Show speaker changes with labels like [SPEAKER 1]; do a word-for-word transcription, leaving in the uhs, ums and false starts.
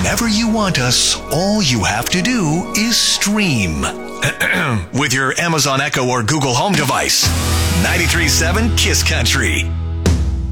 [SPEAKER 1] Whenever you want us, all you have to do is stream. With your Amazon Echo or Google Home device. ninety-three point seven Kiss Country.